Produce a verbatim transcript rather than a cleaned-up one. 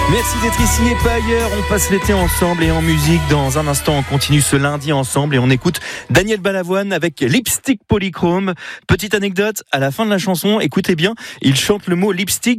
Merci d'être ici et pas ailleurs. On passe l'été ensemble et en musique. Dans un instant, on continue ce lundi ensemble et on écoute Daniel Balavoine avec Lipstick Polychrome. Petite anecdote, à la fin de la chanson, écoutez bien, il chante le mot lipstick